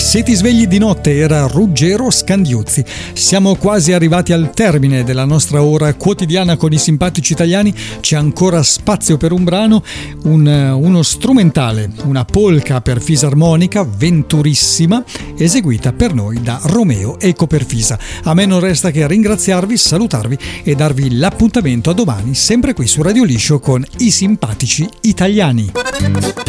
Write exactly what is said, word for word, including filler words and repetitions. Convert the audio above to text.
Se ti svegli di notte era Ruggero Scandiuzzi. Siamo quasi arrivati al termine della nostra ora quotidiana con i simpatici italiani. C'è ancora spazio per un brano, un, uno strumentale, una polka per fisarmonica venturissima, eseguita per noi da Romeo e Coperfisa. A me non resta che ringraziarvi, salutarvi e darvi l'appuntamento a domani, sempre qui su Radio Liscio con i simpatici italiani.